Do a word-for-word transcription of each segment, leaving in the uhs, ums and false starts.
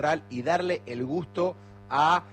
y darle el gusto a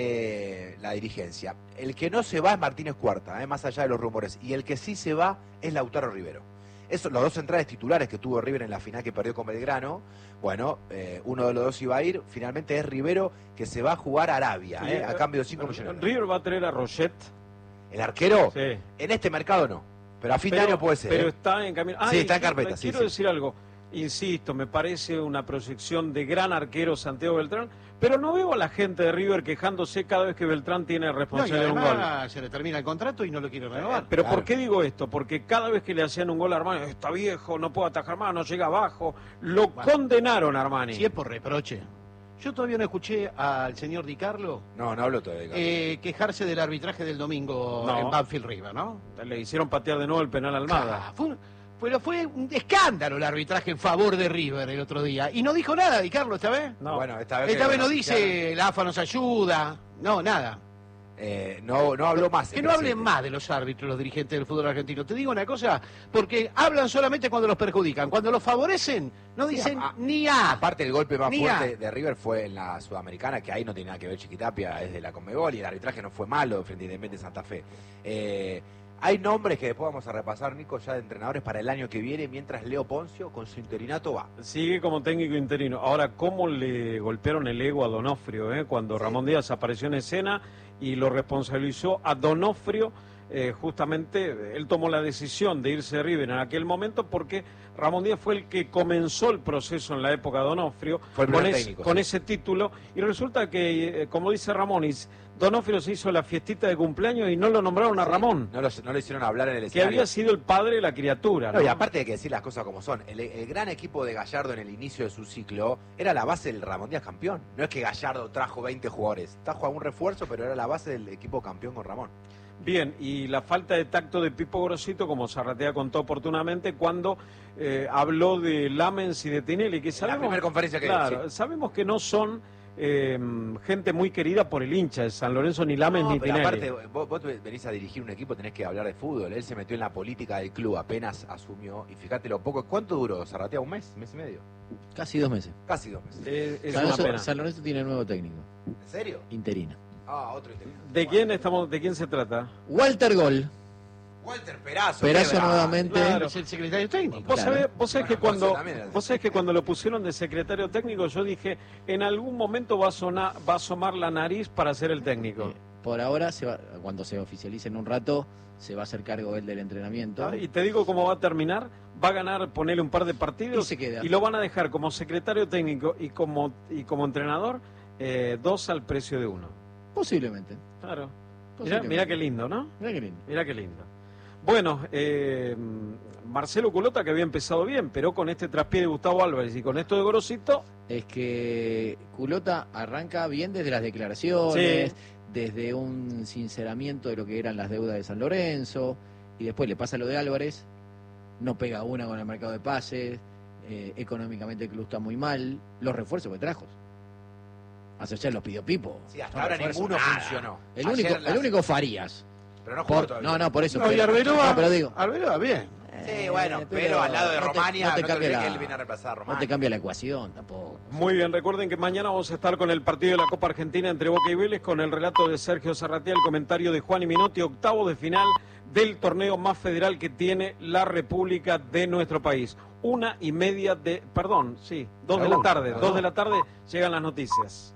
eh, la dirigencia. El que no se va es Martínez Cuarta, eh, más allá de los rumores, y el que sí se va es Lautaro Rivero. Esos, los dos centrales titulares que tuvo River en la final que perdió con Belgrano, bueno, eh, uno de los dos iba a ir, finalmente es Rivero, que se va a jugar a Arabia, eh, a cambio de cinco millones. ¿River va a traer a Roget? ¿El arquero? Sí. En este mercado no, pero a fin pero, de año puede ser. Pero ¿eh? está en camino. Ah, sí, está en carpeta. Quiero, sí, quiero sí. decir algo. Insisto, me parece una proyección de gran arquero Santiago Beltrán, pero no veo a la gente de River quejándose cada vez que Beltrán tiene responsabilidad no, de un gol. Se le termina el contrato y no lo quiere renovar. Pero claro. ¿por qué digo esto? Porque cada vez que le hacían un gol a Armani, está viejo, no puede atajar más, no llega abajo. Lo bueno, condenaron a Armani. Si es por reproche. Yo todavía no escuché al señor Di Carlo no, no hablo todavía. Eh, quejarse del arbitraje del domingo no. en Banfield River, ¿no? Le hicieron patear de nuevo el penal a Almada. Ah, fue, pero fue un escándalo el arbitraje en favor de River el otro día. Y no dijo nada Di Carlo esta vez. No, bueno, esta vez, esta vez no dice la A F A nos ayuda. No, nada. Eh, no, no habló más. Que no hablen más de los árbitros, los dirigentes del fútbol argentino. Te digo una cosa, porque hablan solamente cuando los perjudican. Cuando los favorecen, no dicen sí, a, ni a. Aparte, el golpe más fuerte a. de River fue en la Sudamericana, que ahí no tiene nada que ver Chiquitapia, es de la Conmebol, y el arbitraje no fue malo frente a Independiente Santa Fe. Eh, hay nombres que después vamos a repasar, Nico, ya de entrenadores para el año que viene, mientras Leo Poncio con su interinato va. Sigue como técnico interino. Ahora, ¿cómo le golpearon el ego a Donofrio eh? cuando sí. Ramón Díaz apareció en escena y lo responsabilizó a Donofrio? Eh, justamente él tomó la decisión de irse de River en aquel momento porque Ramón Díaz fue el que comenzó el proceso en la época de Donofrio fue el con, técnico, es, con sí. ese título, y resulta que, eh, como dice Ramonis, Donofrio se hizo la fiestita de cumpleaños y no lo nombraron a sí, Ramón. No lo, no lo hicieron hablar en el escenario. Que había sido el padre de la criatura. No, ¿no? y aparte hay que decir las cosas como son. El, el gran equipo de Gallardo en el inicio de su ciclo era la base del Ramón Díaz campeón. No es que Gallardo trajo veinte jugadores. Trajo algún refuerzo, pero era la base del equipo campeón con Ramón. Bien, y la falta de tacto de Pipo Grosito, como Zarratea contó oportunamente, cuando eh, habló de Lamens y de Tinelli, que sabemos, la primera conferencia que claro, sí. sabemos que no son eh, gente muy querida por el hincha de San Lorenzo, ni Lamens no, ni pero Tinelli. Aparte, vos, vos venís a dirigir un equipo, tenés que hablar de fútbol. Él se metió en la política del club, apenas asumió, y fíjate lo poco. ¿Cuánto duró Zarratea? ¿Un mes? ¿Un mes y medio? Casi dos meses. Casi dos meses. Eh, es San, una Lorenzo, pena. San Lorenzo tiene nuevo técnico. ¿En serio? Interino. Ah, otro interino. ¿De quién estamos? ¿De quién se trata? Walter Gol. Walter Perazo. Perazo nuevamente. Claro, es el secretario técnico. Vos Claro. sabés, vos sabés Bueno, que cuando también, vos sabés que cuando lo pusieron de secretario técnico, yo dije, en algún momento va a sonar, va a asomar la nariz para ser el técnico. Eh, por ahora, se va, cuando se oficialice en un rato, se va a hacer cargo él del entrenamiento. Ah, y te digo cómo va a terminar, va a ganar, ponerle un par de partidos y, se queda. y lo van a dejar como secretario técnico y como y como entrenador, eh, dos al precio de uno. Posiblemente. Claro. Mirá, Posiblemente. mirá qué lindo, ¿no? Mirá qué lindo. Mirá qué lindo. Bueno, eh, Marcelo Culota, que había empezado bien, pero con este traspié de Gustavo Álvarez y con esto de Grosito... Es que Culota arranca bien desde las declaraciones, sí. desde un sinceramiento de lo que eran las deudas de San Lorenzo, y después le pasa lo de Álvarez, no pega una con el mercado de pases, eh, económicamente el club está muy mal, los refuerzos que trajo. Más allá los pidió Pipo. Sí, hasta ahora ninguno nada. funcionó. El Ayer único, las... el único Farías. Pero no jugó Por, todavía. no, no, por eso. No, pero, y Arbeloa, no, pero digo, Arbeloa bien. Sí, bueno, eh, pero, al lado de no te- Romania, no te no te cambia olvides la- que él viene a reemplazar a Romania. no te cambia la ecuación tampoco. Muy bien, recuerden que mañana vamos a estar con el partido de la Copa Argentina entre Boca y Vélez, con el relato de Sergio Zarratea, el comentario de Juan y Minotti, octavo de final del torneo más federal que tiene la República de nuestro país. Una y media de, perdón, sí, dos de la tarde, dos de la tarde llegan las noticias.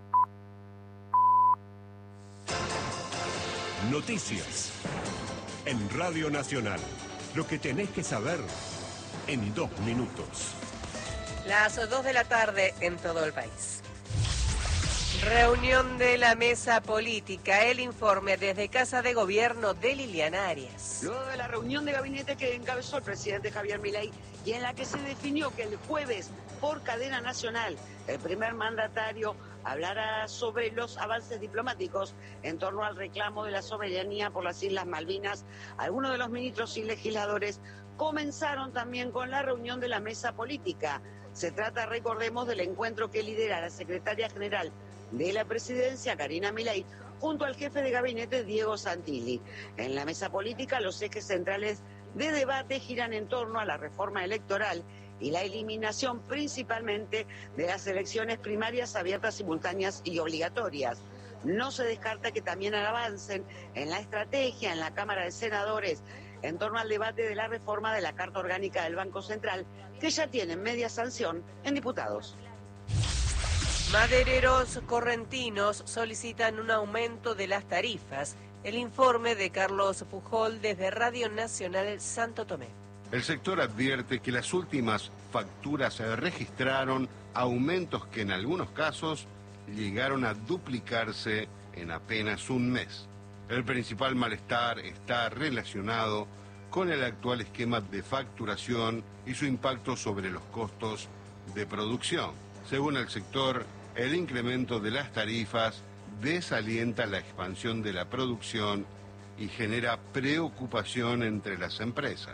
Noticias en Radio Nacional. Lo que tenés que saber en dos minutos. Las dos de la tarde en todo el país. Reunión de la mesa política. El informe desde Casa de Gobierno de Liliana Arias. Luego de la reunión de gabinete que encabezó el presidente Javier Milei y en la que se definió que el jueves, por cadena nacional, el primer mandatario hablará sobre los avances diplomáticos en torno al reclamo de la soberanía por las Islas Malvinas. Algunos de los ministros y legisladores comenzaron también con la reunión de la mesa política. Se trata, recordemos, del encuentro que lidera la secretaria general de la presidencia, Karina Milei, junto al jefe de gabinete, Diego Santilli. En la mesa política, los ejes centrales de debate giran en torno a la reforma electoral y la eliminación principalmente de las elecciones primarias abiertas, simultáneas y obligatorias. No se descarta que también avancen en la estrategia en la Cámara de Senadores en torno al debate de la reforma de la Carta Orgánica del Banco Central, que ya tienen media sanción en diputados. Madereros correntinos solicitan un aumento de las tarifas. El informe de Carlos Pujol desde Radio Nacional Santo Tomé. El sector advierte que las últimas facturas registraron aumentos que en algunos casos llegaron a duplicarse en apenas un mes. El principal malestar está relacionado con el actual esquema de facturación y su impacto sobre los costos de producción. Según el sector, el incremento de las tarifas desalienta la expansión de la producción y genera preocupación entre las empresas.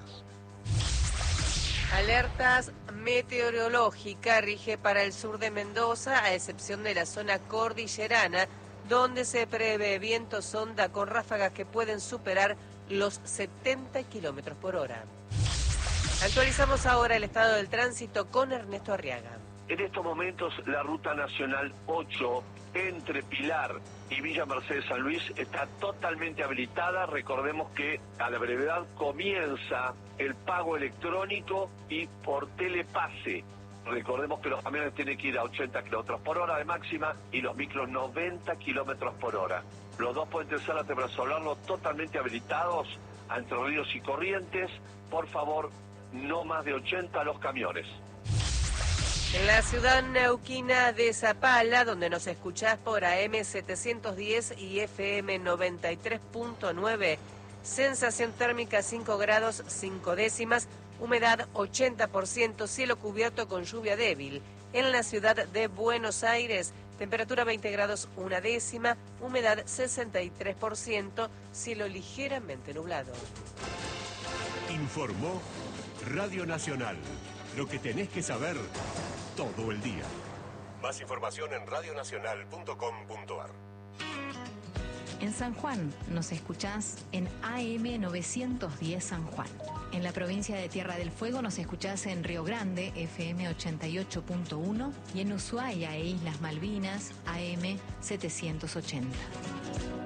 Alertas meteorológicas rige para el sur de Mendoza, a excepción de la zona cordillerana, donde se prevé viento sonda con ráfagas que pueden superar los setenta kilómetros por hora. Actualizamos ahora el estado del tránsito con Ernesto Arriaga. En estos momentos la ruta nacional ocho entre Pilar y Villa Mercedes San Luis está totalmente habilitada. Recordemos que a la brevedad comienza el pago electrónico y por telepase. Recordemos que los camiones tienen que ir a ochenta kilómetros por hora de máxima y los micros noventa kilómetros por hora. Los dos puentes Zárate para Solarlo totalmente habilitados a Entre Ríos y Corrientes. Por favor, no más de ochenta los camiones. En la ciudad neuquina de Zapala, donde nos escuchás por A M setecientos diez y F M noventa y tres punto nueve, sensación térmica cinco grados cinco décimas, humedad ochenta por ciento, cielo cubierto con lluvia débil. En la ciudad de Buenos Aires, temperatura veinte grados una décima, humedad sesenta y tres por ciento, cielo ligeramente nublado. Informó Radio Nacional. Lo que tenés que saber todo el día. Más información en radionacional punto com punto ar. En San Juan nos escuchás en A M novecientos diez San Juan. En la provincia de Tierra del Fuego nos escuchás en Río Grande, F M ochenta y ocho punto uno, y en Ushuaia e Islas Malvinas, A M setecientos ochenta.